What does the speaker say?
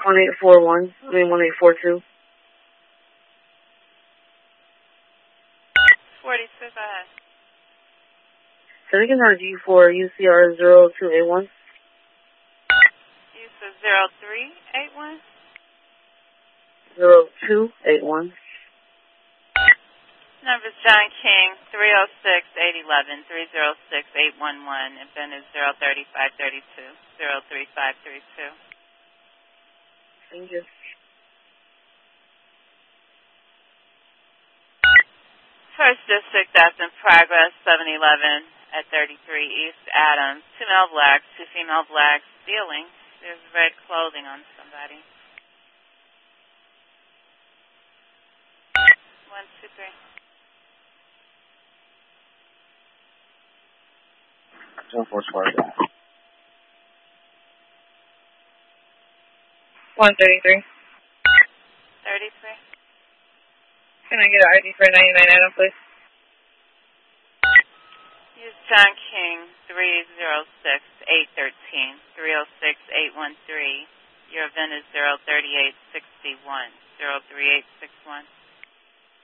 1841. 1842. 42, go ahead. Can I get an RG for UCR 0281? You said 0381? 0281. Number's John King, 306-811, 306-811, and then is 03532, 03532. Thank you. First District, that's in progress, 711 at 33 East Adams. 2 male blacks, 2 female blacks, stealing. There's red clothing on somebody. 1, 2, 3. Don't force forward that. 133. 33. Can I get an ID for 99 Adam, please? Use John King, 306-813, 306-813. Your event is 03861, 03861.